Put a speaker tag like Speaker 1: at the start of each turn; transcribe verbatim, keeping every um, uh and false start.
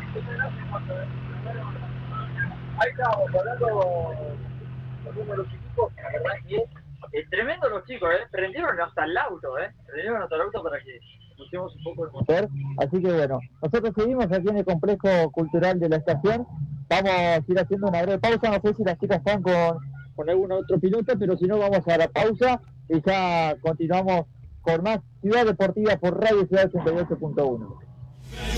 Speaker 1: Ahí estábamos hablando con los chicos, la verdad que es tremendo los chicos, ¿eh? Prendieron hasta el auto, ¿eh? Prendieron hasta el auto para que pusiéramos un poco el motor. Así que bueno, nosotros seguimos aquí en el complejo cultural de la estación. Vamos a ir haciendo una breve pausa. No sé si las chicas están con, con algún otro piloto, pero si no, vamos a la pausa y ya continuamos con más Ciudad Deportiva por Radio Ciudad ochenta y ocho punto uno.